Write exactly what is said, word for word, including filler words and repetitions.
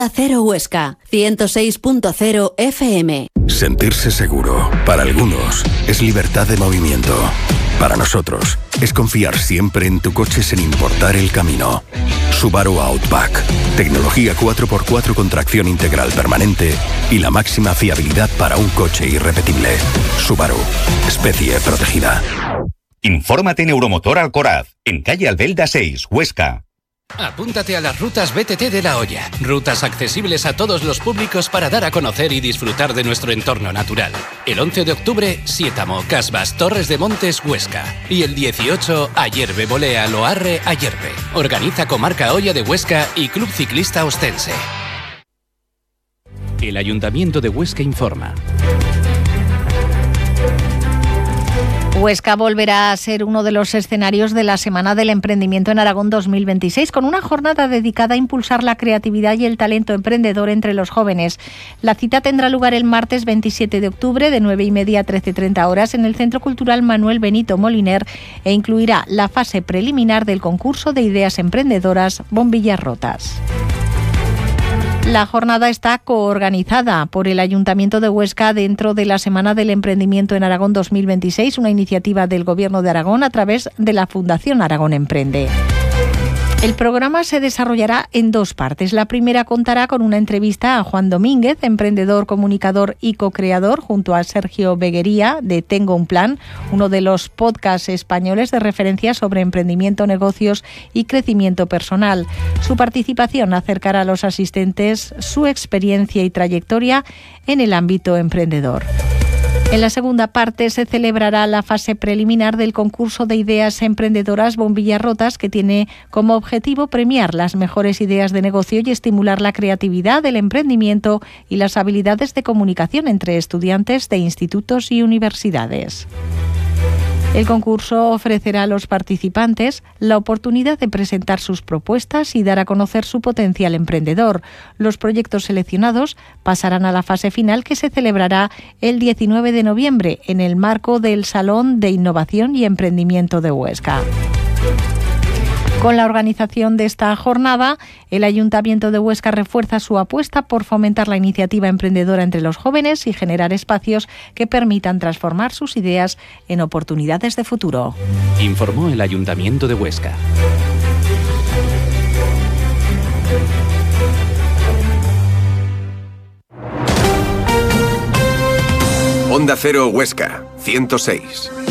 Cero Huesca, ciento seis punto cero F M. Sentirse seguro, para algunos, es libertad de movimiento. Para nosotros, es confiar siempre en tu coche sin importar el camino. Subaru Outback. Tecnología cuatro por cuatro con tracción integral permanente y la máxima fiabilidad para un coche irrepetible. Subaru. Especie protegida. Infórmate en Euromotor Alcoraz, en calle Albelda seis, Huesca. Apúntate a las rutas B T T de La Hoya. Rutas accesibles a todos los públicos para dar a conocer y disfrutar de nuestro entorno natural. El once de octubre, Sietamo, Casbas, Torres de Montes, Huesca. Y el dieciocho, Ayerbe, Bolea, Loarre, Ayerbe. Organiza Comarca Hoya de Huesca y Club Ciclista Ostense. El Ayuntamiento de Huesca informa. Huesca volverá a ser uno de los escenarios de la Semana del Emprendimiento en Aragón dos mil veintiséis, con una jornada dedicada a impulsar la creatividad y el talento emprendedor entre los jóvenes. La cita tendrá lugar el martes veintisiete de octubre de nueve y media a trece treinta horas en el Centro Cultural Manuel Benito Moliner e incluirá la fase preliminar del concurso de ideas emprendedoras Bombillas Rotas. La jornada está coorganizada por el Ayuntamiento de Huesca dentro de la Semana del Emprendimiento en Aragón dos mil veintiséis, una iniciativa del Gobierno de Aragón a través de la Fundación Aragón Emprende. El programa se desarrollará en dos partes. La primera contará con una entrevista a Juan Domínguez, emprendedor, comunicador y co-creador, junto a Sergio Beguería de Tengo un Plan, uno de los podcasts españoles de referencia sobre emprendimiento, negocios y crecimiento personal. Su participación acercará a los asistentes su experiencia y trayectoria en el ámbito emprendedor. En la segunda parte se celebrará la fase preliminar del concurso de ideas emprendedoras Bombillas Rotas, que tiene como objetivo premiar las mejores ideas de negocio y estimular la creatividad, el emprendimiento y las habilidades de comunicación entre estudiantes de institutos y universidades. El concurso ofrecerá a los participantes la oportunidad de presentar sus propuestas y dar a conocer su potencial emprendedor. Los proyectos seleccionados pasarán a la fase final, que se celebrará el diecinueve de noviembre en el marco del Salón de Innovación y Emprendimiento de Huesca. Con la organización de esta jornada, el Ayuntamiento de Huesca refuerza su apuesta por fomentar la iniciativa emprendedora entre los jóvenes y generar espacios que permitan transformar sus ideas en oportunidades de futuro. Informó el Ayuntamiento de Huesca. Onda Cero Huesca, ciento seis.